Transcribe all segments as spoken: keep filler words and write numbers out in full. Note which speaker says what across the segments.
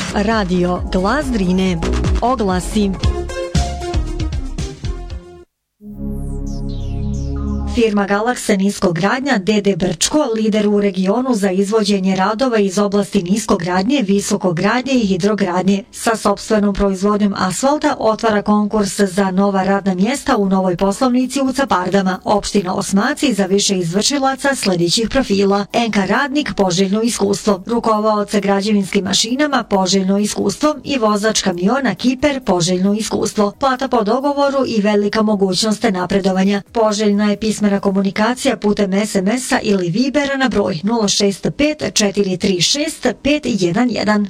Speaker 1: Radio Glas Drine. Oglasi. Firma Galaksa Niskogradnja D D Brčko, lider u regionu za izvođenje radova iz oblasti niskogradnje, visokogradnje i hidrogradnje, sa sopstvenom proizvodnjom asfalta otvara konkurs za nova radna mjesta u novoj poslovnici u Capardama, opština Osmaci, za više izvršilaca sljedećih profila: N K radnik, poželjno iskustvo; rukovaoca građevinskim mašinama, poželjno iskustvo; i vozač kamiona Kiper, poželjno iskustvo. Plata po dogovoru i velika mogućnost napredovanja. Poželjna je pismena komunikacija putem es em esa ili Vibera na broj nula šest pet četiri tri šest pet jedan jedan.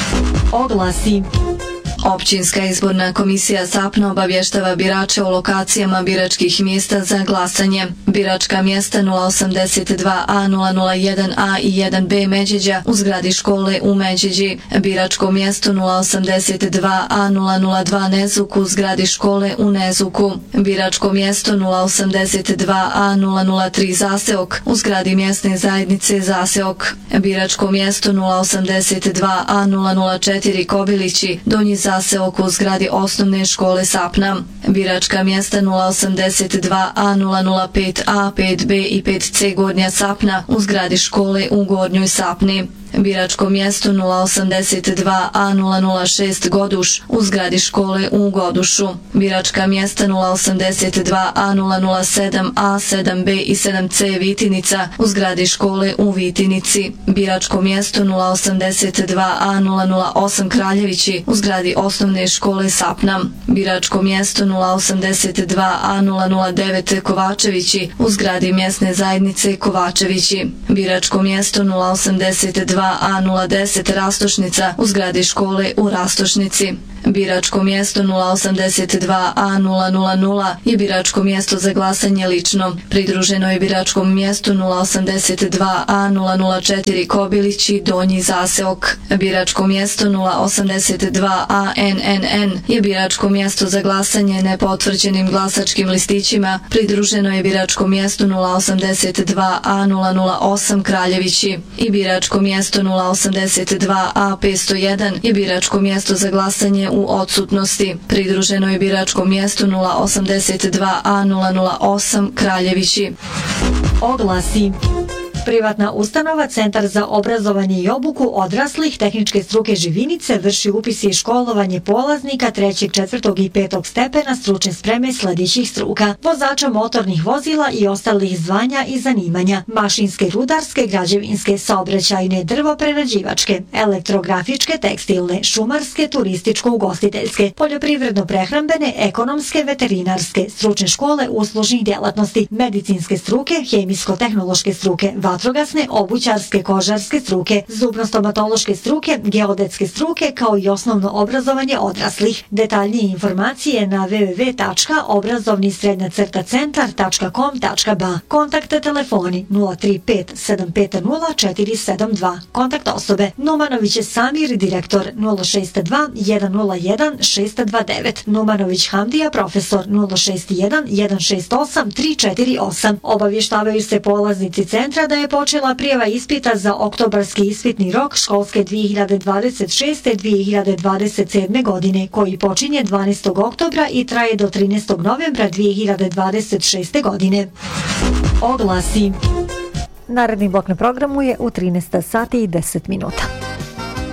Speaker 1: Oglasi.
Speaker 2: Općinska izborna komisija Sapna obavještava birače o lokacijama biračkih mjesta za glasanje. Biračka mjesta nula osamdeset dva A nula nula jedan A i jedan B Međeđa u zgradi škole u Međeđi. Biračko mjesto nula osamdeset dva A nula nula dva Nezuku u zgradi škole u Nezuku. Biračko mjesto nula osamdeset dva A nula nula tri Zaseok u zgradi mjesne zajednice Zaseok. Biračko mjesto nula osamdeset dva A nula nula četiri Kobilići, Donji Zaseok u zgradi osnovne škole Sapna. Biračka mjesta nula osamdeset dva A nula nula pet A, pet B i pet C Gornja Sapna u zgradi škole u Gornjoj Sapni. Biračko mjesto nula osamdeset dva A nula nula šest Goduš u zgradi škole u Godušu. Biračka mjesta nula osamdeset dva A nula nula sedam A, sedam B i sedam C Vitinica u zgradi škole u Vitinici. Biračko mjesto nula osamdeset dva A nula nula osam Kraljevići u zgradi osnovne škole Sapna. Biračko mjesto nula osamdeset dva A nula nula devet Kovačevići u zgradi mjesne zajednice Kovačevići. Biračko mjesto nula osamdeset dva A nula deset Rastošnica u zgradi škole u Rastošnici. Biračko mjesto nula osamdeset dva A nula nula nula je biračko mjesto za glasanje lično. Pridruženo je biračkom mjestu nula osamdeset dva A nula nula četiri Kobilići, Donji Zaseok. Biračko mjesto nula osamdeset dva A N N N je biračko mjesto za glasanje nepotvrđenim glasačkim listićima. Pridruženo je biračko mjesto nula osamdeset dva A nula nula osam Kraljevići. I biračko mjesto nula osamdeset dva A petsto jedan je biračko mjesto za glasanje u odsutnosti. Pridruženo je biračkom mjestu nula osamdeset dva A nula nula osam Kraljevići.
Speaker 1: Oglasi. Privatna ustanova Centar za obrazovanje i obuku odraslih tehničke struke Živinice vrši upis i školovanje polaznika trećeg, četvrtog i petog stepena stručne spreme sljedećih struka: vozača motornih vozila i ostalih zvanja i zanimanja, mašinske, rudarske, građevinske, saobraćajne, drvoprerađivačke, elektrografičke, tekstilne, šumarske, turističko-ugostiteljske, poljoprivredno-prehrambene, ekonomske, veterinarske, stručne škole uslužnih djelatnosti, medicinske struke, hemijsko-tehnološke struke, vatrogasne, obućarske, kožarske struke, zubno-stomatološke struke, geodetske struke, kao i osnovno obrazovanje odraslih. Detaljnije informacije na w w w tačka obrazovni srednja crta centar tačka com tačka b a. Kontakt telefoni nula tri pet sedam pet nula četiri sedam dva. Kontakt osobe: Numanović Samir, direktor, nula šest dva jedan nula jedan šest dva devet. Numanović Hamdija, profesor, nula šest jedan jedan šest osam tri četiri osam. Obavještavaju se polaznici centra da je počela prijava ispita za oktobarski ispitni rok školske dvije hiljade dvadeset šeste dvije hiljade dvadeset sedme godine, koji počinje dvanaestog oktobra i traje do trinaestog novembra dvije hiljade dvadeset šeste godine. Oglasi. Naredni blok na programu je u trinaest sati i deset minuta.